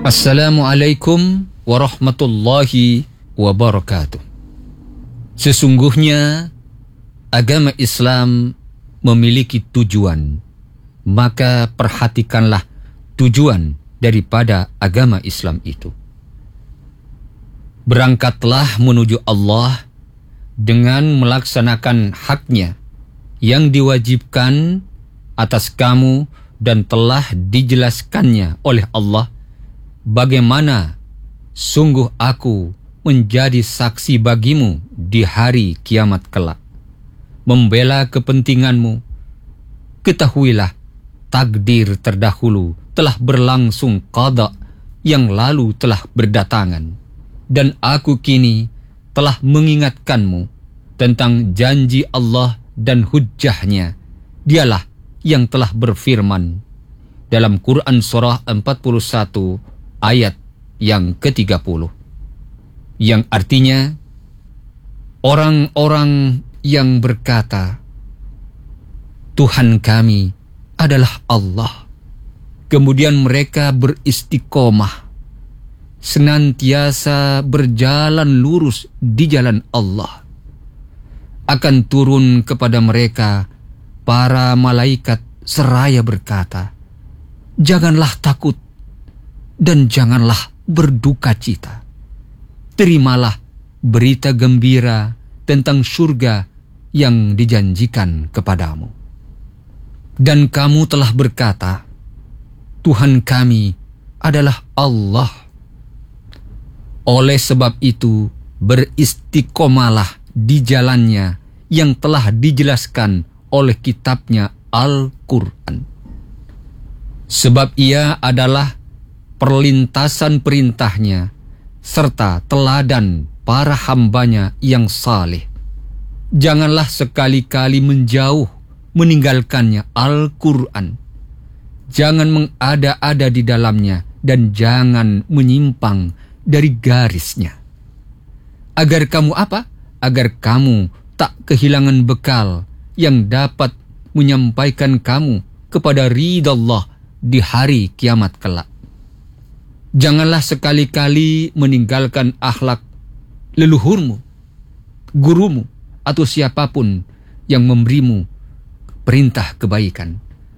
Assalamualaikum warahmatullahi wabarakatuh. Sesungguhnya agama Islam memiliki tujuan, maka perhatikanlah tujuan daripada agama Islam itu. Berangkatlah menuju Allah dengan melaksanakan haknya yang diwajibkan atas kamu dan telah dijelaskannya oleh Allah. Bagaimana sungguh aku menjadi saksi bagimu di hari kiamat kelak, membela kepentinganmu. Ketahuilah takdir terdahulu telah berlangsung, qada yang lalu telah berdatangan, dan aku kini telah mengingatkanmu tentang janji Allah dan hujjahnya. Dialah yang telah berfirman dalam Quran surah 41 ayat yang ke-30, yang artinya orang-orang yang berkata, Tuhan kami adalah Allah, kemudian mereka beristiqomah, senantiasa berjalan lurus di jalan Allah, akan turun kepada mereka para malaikat seraya berkata, janganlah takut dan janganlah berduka cita. Terimalah berita gembira tentang surga yang dijanjikan kepadamu. Dan kamu telah berkata, Tuhan kami adalah Allah. Oleh sebab itu, beristiqomalah di jalannya yang telah dijelaskan oleh kitabnya Al-Quran. Sebab ia adalah perlintasan perintahnya serta teladan para hambanya yang saleh. Janganlah sekali-kali menjauh meninggalkannya Al-Quran. Jangan mengada-ada di dalamnya dan jangan menyimpang dari garisnya. Agar kamu apa? Agar kamu tak kehilangan bekal yang dapat menyampaikan kamu kepada ridha Allah di hari kiamat kelak. Janganlah sekali-kali meninggalkan akhlak leluhurmu, gurumu, atau siapapun yang memberimu perintah kebaikan,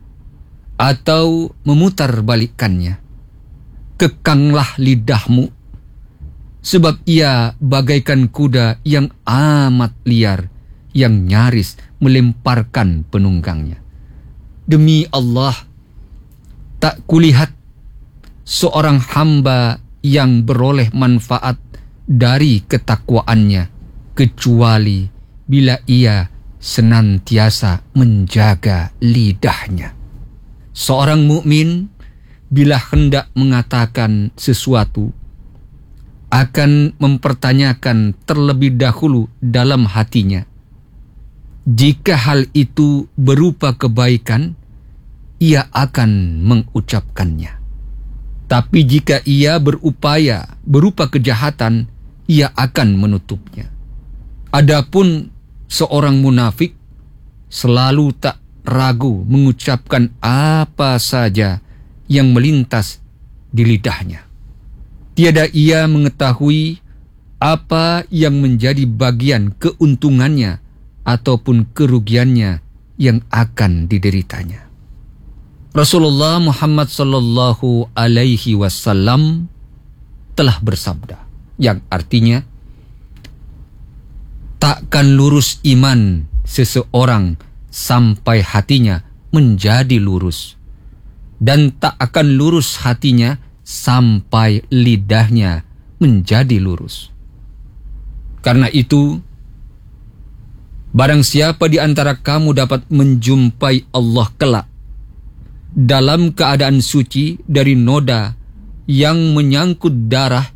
atau memutarbalikkannya. Kekanglah lidahmu, sebab ia bagaikan kuda yang amat liar, yang nyaris melemparkan penunggangnya. Demi Allah, tak kulihat seorang hamba yang beroleh manfaat dari ketakwaannya kecuali bila ia senantiasa menjaga lidahnya. Seorang mukmin bila hendak mengatakan sesuatu akan mempertanyakan terlebih dahulu dalam hatinya. Jika hal itu berupa kebaikan, ia akan mengucapkannya. Tapi jika ia berupaya berupa kejahatan, ia akan menutupnya. Adapun seorang munafik selalu tak ragu mengucapkan apa saja yang melintas di lidahnya. Tiada ia mengetahui apa yang menjadi bagian keuntungannya ataupun kerugiannya yang akan dideritanya. Rasulullah Muhammad sallallahu alaihi wasallam telah bersabda, yang artinya, takkan lurus iman seseorang sampai hatinya menjadi lurus, dan tak akan lurus hatinya sampai lidahnya menjadi lurus. Karena itu, barang siapa di antara kamu dapat menjumpai Allah kelak dalam keadaan suci dari noda yang menyangkut darah